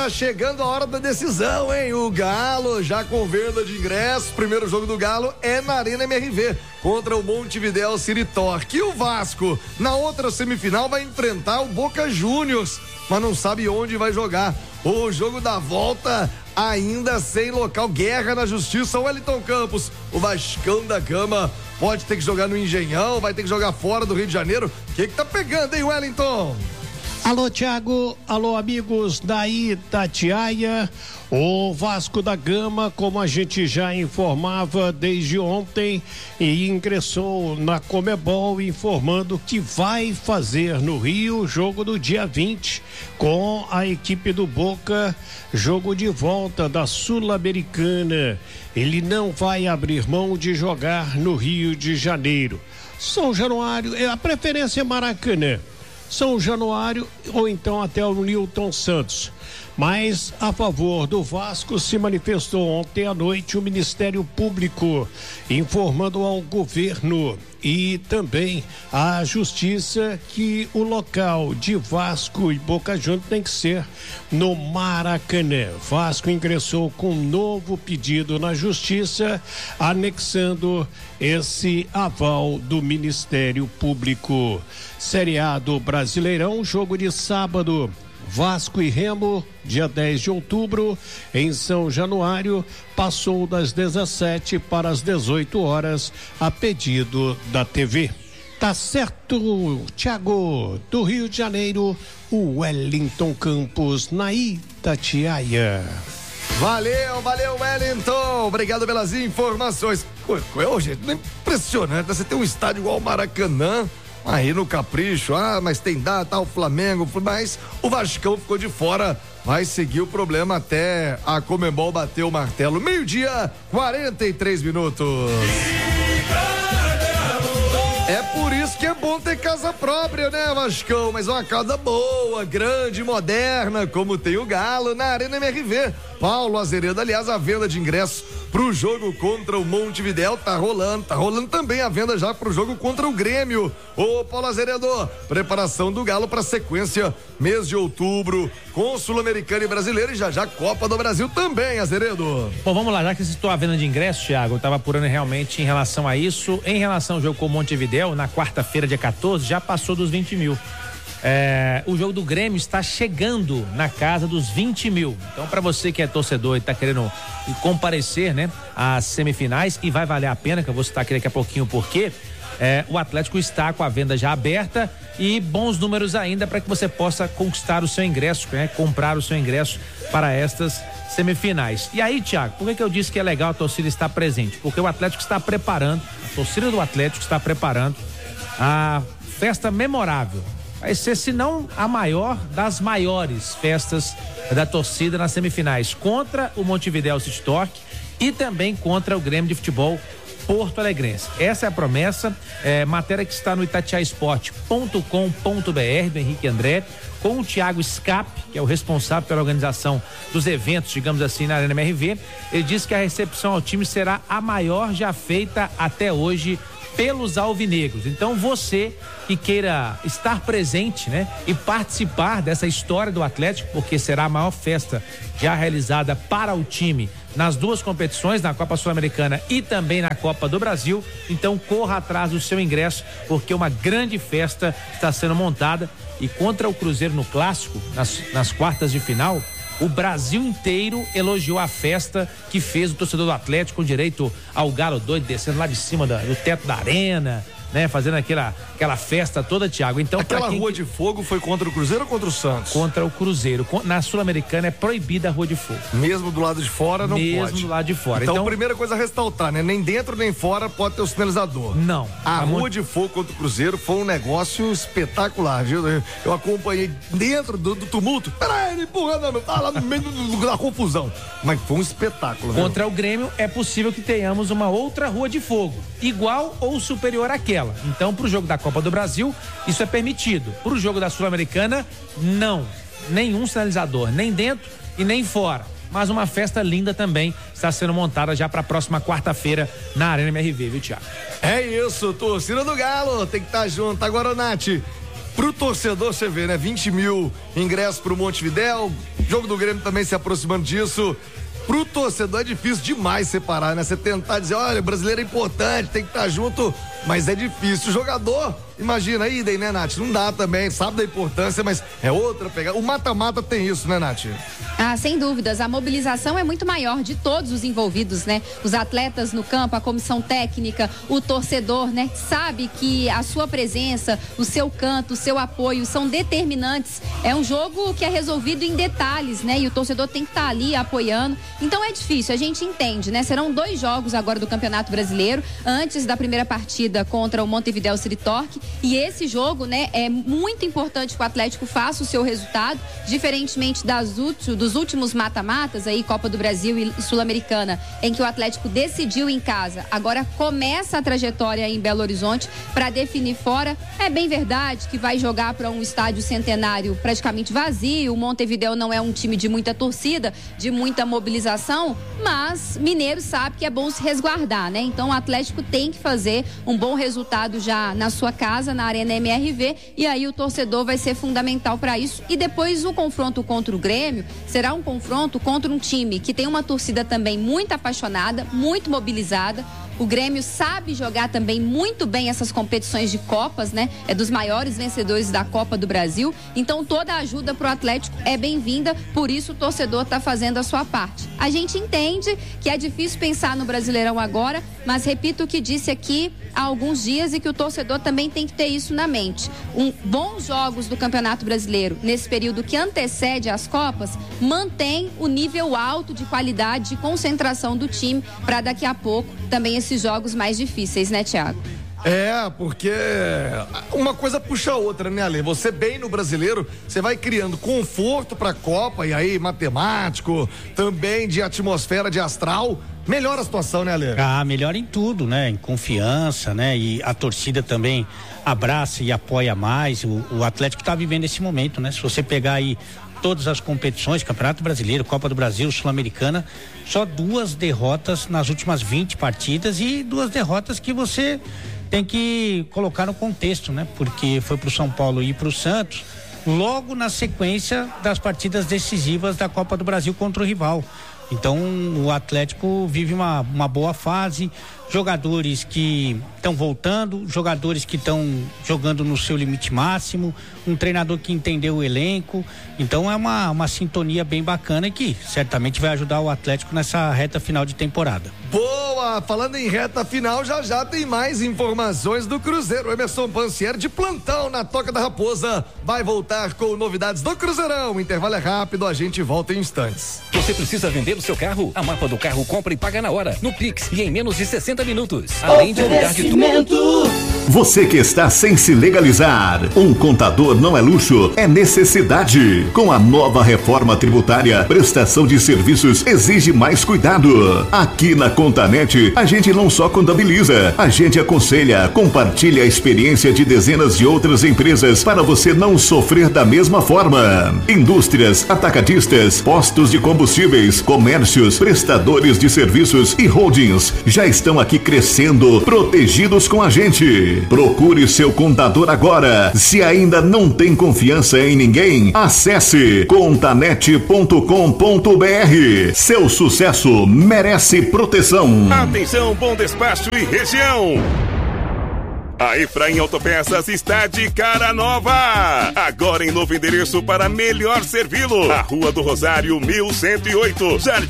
tá chegando a hora da decisão, hein? O Galo já com venda de ingressos. Primeiro jogo do Galo é na Arena MRV contra o Montevidéu City Torque. E o Vasco, na outra semifinal, vai enfrentar o Boca Juniors, mas não sabe onde vai jogar. O jogo da volta ainda sem local. Guerra na Justiça. Wellington Campos, o Vascão da Gama pode ter que jogar no Engenhão, vai ter que jogar fora do Rio de Janeiro. O que tá pegando, hein, Wellington? Alô, Thiago, alô, amigos da Itatiaia. O Vasco da Gama, como a gente já informava desde ontem, e ingressou na Conmebol informando que vai fazer no Rio o jogo do dia 20 com a equipe do Boca, jogo de volta da Sul-Americana. Ele não vai abrir mão de jogar no Rio de Janeiro. São Januário, a preferência é Maracanã. São Januário ou então até o Newton Santos. Mas a favor do Vasco se manifestou ontem à noite o Ministério Público, informando ao governo e também à Justiça que o local de Vasco e Boca Juniors tem que ser no Maracanã. Vasco ingressou com um novo pedido na Justiça, anexando esse aval do Ministério Público. Série A do Brasileirão, jogo de sábado. Vasco e Remo, dia 10 de outubro, em São Januário, passou das 17 para as 18 horas, a pedido da TV. Tá certo, Thiago, do Rio de Janeiro, o Wellington Campos, na Itatiaia. Valeu, Wellington. Obrigado pelas informações. Hoje é impressionante, você tem um estádio igual ao Maracanã, aí no Capricho, mas tem data, o Flamengo, mas o Vascão ficou de fora, vai seguir o problema até a Conmebol bater o martelo. 12:43. É por isso que é bom ter casa própria, né, Vascão? Mas uma casa boa, grande, moderna, como tem o Galo na Arena MRV. Paulo Azeredo, aliás, a venda de ingressos pro jogo contra o Montevidéu tá rolando também a venda já pro jogo contra o Grêmio. Ô, Paulo Azeredo, preparação do Galo pra sequência, mês de outubro, com Sul-Americano e Brasileiro e já Copa do Brasil também, Azeredo. Bom, vamos lá, já que citou a venda de ingressos, Thiago, eu tava apurando realmente em relação a isso. Em relação ao jogo com o Montevidéu, na quarta-feira, dia 14, já passou dos 20 mil. O jogo do Grêmio está chegando na casa dos 20 mil. Então, para você que é torcedor e está querendo comparecer, né, às semifinais, e vai valer a pena, que eu vou citar aqui daqui a pouquinho o porquê, o Atlético está com a venda já aberta e bons números ainda para que você possa conquistar o seu ingresso, né, comprar o seu ingresso para estas semifinais. E aí, Thiago, por que eu disse que é legal a torcida estar presente? Porque o Atlético está preparando, a torcida do Atlético está preparando a festa memorável. Vai ser, se não a maior das maiores festas da torcida nas semifinais, contra o Montevidéu City Torque e também contra o Grêmio de Futebol Porto Alegrense. Essa é a promessa, matéria que está no itatiaisport.com.br, do Henrique André, com o Thiago Scap, que é o responsável pela organização dos eventos, digamos assim, na Arena MRV. Ele diz que a recepção ao time será a maior já feita até hoje pelos alvinegros. Então você que queira estar presente, né, e participar dessa história do Atlético, porque será a maior festa já realizada para o time nas duas competições, na Copa Sul-Americana e também na Copa do Brasil, então corra atrás do seu ingresso, porque uma grande festa está sendo montada. E contra o Cruzeiro no Clássico, nas quartas de final, o Brasil inteiro elogiou a festa que fez o torcedor do Atlético, com direito ao galo doido descendo lá de cima do teto da arena, né? Fazendo aquela festa toda, Thiago. Então, aquela rua de fogo foi contra o Cruzeiro ou contra o Santos? Contra o Cruzeiro. Na Sul-Americana é proibida a rua de fogo. Mesmo do lado de fora não pode? Mesmo do lado de fora. Então, primeira coisa a ressaltar, né? Nem dentro nem fora pode ter o sinalizador. Não. A rua de fogo contra o Cruzeiro foi um negócio espetacular, viu? Eu acompanhei dentro do tumulto. Peraí, ele empurrando, lá no meio da confusão. Mas foi um espetáculo, né? Contra o Grêmio é possível que tenhamos uma outra rua de fogo, igual ou superior àquela. Então, pro jogo da Copa do Brasil, isso é permitido. Pro jogo da Sul-Americana, não. Nenhum sinalizador, nem dentro e nem fora. Mas uma festa linda também está sendo montada já para a próxima quarta-feira na Arena MRV, viu, Thiago? É isso, torcida do Galo, tem que estar junto. Agora, Nath, pro torcedor, você vê, né? 20 mil ingressos pro Montevidéu, jogo do Grêmio também se aproximando disso. Pro torcedor é difícil demais separar, né? Você tentar dizer, olha, o brasileiro é importante, tem que estar junto, mas é difícil. O jogador, imagina aí, né, Nath? Não dá também, sabe da importância, mas é outra pegada. O mata-mata tem isso, né, Nath? Ah, sem dúvidas. A mobilização é muito maior de todos os envolvidos, né? Os atletas no campo, a comissão técnica, o torcedor, né? Sabe que a sua presença, o seu canto, o seu apoio são determinantes. É um jogo que é resolvido em detalhes, né? E o torcedor tem que estar ali apoiando. Então é difícil, a gente entende, né? Serão 2 jogos agora do Campeonato Brasileiro, antes da primeira partida contra o Montevidéu City Torque. E esse jogo, né, é muito importante que o Atlético faça o seu resultado, diferentemente dos últimos mata-matas, aí Copa do Brasil e Sul-Americana, em que o Atlético decidiu em casa. Agora começa a trajetória em Belo Horizonte para definir fora. É bem verdade que vai jogar para um estádio centenário praticamente vazio. O Montevidéu não é um time de muita torcida, de muita mobilização, mas Mineiro sabe que é bom se resguardar, né? Então o Atlético tem que fazer um bom resultado já na sua casa, na Arena MRV, e aí o torcedor vai ser fundamental para isso. E depois o confronto contra o Grêmio será um confronto contra um time que tem uma torcida também muito apaixonada, muito mobilizada. O Grêmio sabe jogar também muito bem essas competições de Copas, né? É dos maiores vencedores da Copa do Brasil. Então toda a ajuda pro Atlético é bem-vinda, por isso o torcedor tá fazendo a sua parte. A gente entende que é difícil pensar no Brasileirão agora, mas repito o que disse aqui há alguns dias e que o torcedor também tem que ter isso na mente. Bons jogos do Campeonato Brasileiro nesse período que antecede as Copas mantém o nível alto de qualidade, de concentração do time para daqui a pouco também esses jogos mais difíceis, né, Thiago? É, porque uma coisa puxa a outra, né, Ale? Você bem no Brasileiro, você vai criando conforto pra Copa, e aí matemático, também de atmosfera, de astral, melhora a situação, né, Ale? Ah, melhora em tudo, né? Em confiança, né? E a torcida também abraça e apoia mais. O Atlético tá vivendo esse momento, né? Se você pegar aí todas as competições, Campeonato Brasileiro, Copa do Brasil, Sul-Americana, só 2 derrotas nas últimas 20 partidas e 2 derrotas que você tem que colocar no contexto, né? Porque foi pro São Paulo e pro Santos, logo na sequência das partidas decisivas da Copa do Brasil contra o rival. Então o Atlético vive uma boa fase, jogadores que estão voltando, jogadores que estão jogando no seu limite máximo, um treinador que entendeu o elenco. Então é uma sintonia bem bacana e que certamente vai ajudar o Atlético nessa reta final de temporada. Boa! Falando em reta final, já tem mais informações do Cruzeiro. Emerson Pansieri de plantão na Toca da Raposa vai voltar com novidades do Cruzeirão. O intervalo é rápido, a gente volta em instantes. Você precisa vender o seu carro? A Mapa do Carro compra e paga na hora, no Pix e em menos de 60 minutos. Além de alugar de tudo. Você que está sem se legalizar, um contador não é luxo, é necessidade. Com a nova reforma tributária, prestação de serviços exige mais cuidado. Aqui na Contanet, a gente não só contabiliza, a gente aconselha, compartilha a experiência de dezenas de outras empresas para você não sofrer da mesma forma. Indústrias, atacadistas, postos de combustíveis, comércios, prestadores de serviços e holdings já estão aqui crescendo, protegidos com a gente. Procure seu contador agora. Se ainda não tem confiança em ninguém, acesse contanet.com.br. Seu sucesso merece proteção. Atenção, Bom Despacho e região. A Efraim Autopeças está de cara nova. Agora em novo endereço para melhor servi-lo. A Rua do Rosário, 1108, Jardim